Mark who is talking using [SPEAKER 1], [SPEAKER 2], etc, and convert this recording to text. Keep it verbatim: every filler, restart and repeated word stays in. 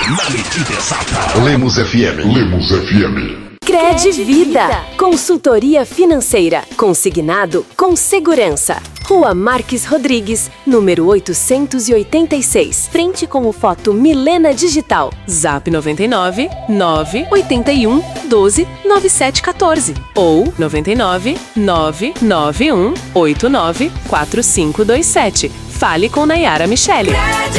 [SPEAKER 1] Na medida exata.
[SPEAKER 2] Lemos F M. Lemos F M.
[SPEAKER 3] Cred Vida. Consultoria financeira. Consignado com segurança. Rua Marques Rodrigues, número oitocentos e oitenta e seis. Frente com o Foto Milena Digital. Zap noventa e nove, nove oito um, doze, nove sete um quatro. Ou noventa e nove, nove nove um, oito nove, quatro cinco dois sete. Fale com Nayara Michele.